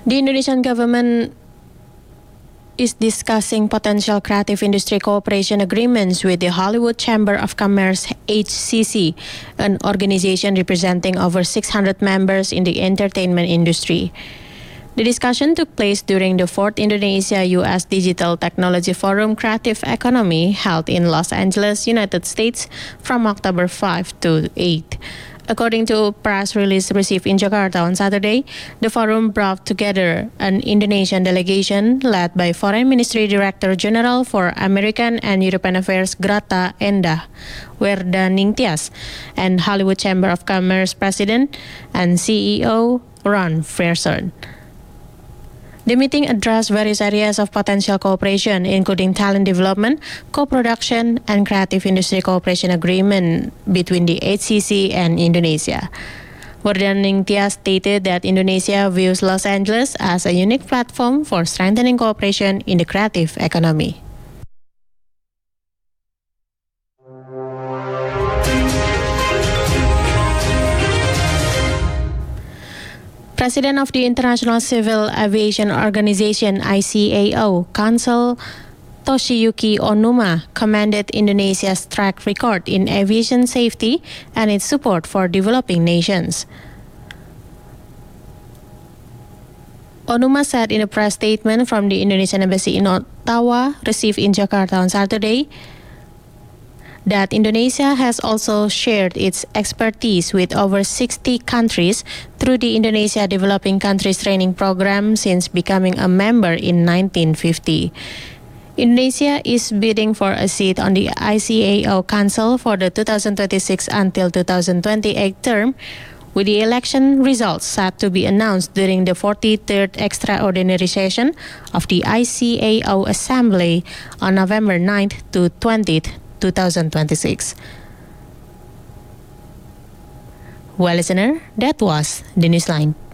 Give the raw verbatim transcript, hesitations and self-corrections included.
The Indonesian government is discussing potential creative industry cooperation agreements with the Hollywood Chamber of Commerce H C C, an organization representing over six hundred members in the entertainment industry. The discussion took place during the fourth Indonesia-U S Digital Technology Forum Creative Economy held in Los Angeles, United States from October fifth to eighth. According to a press release received in Jakarta on Saturday, the forum brought together an Indonesian delegation led by Foreign Ministry Director General for American and European Affairs Grata Endah Werdaningtyas and Hollywood Chamber of Commerce President and C E O Ron Frierson. The meeting addressed various areas of potential cooperation, including talent development, co-production, and creative industry cooperation agreement between the H C C and Indonesia. Werdaningtyas stated that Indonesia views Los Angeles as a unique platform for strengthening cooperation in the creative economy. President of the International Civil Aviation Organization I C A O Council Toshiyuki Onuma commended Indonesia's track record in aviation safety and its support for developing nations. Onuma said in a press statement from the Indonesian Embassy in Ottawa, received in Jakarta on Saturday, that Indonesia has also shared its expertise with over sixty countries through the Indonesia Developing Countries Training Program since becoming a member in nineteen fifty. Indonesia is bidding for a seat on the I C A O Council for the two thousand twenty-six until two thousand twenty-eight term, with the election results set to be announced during the forty-third extraordinary session of the I C A O Assembly on November ninth to twentieth, two thousand twenty-six. Well, listener, that was the Newsline.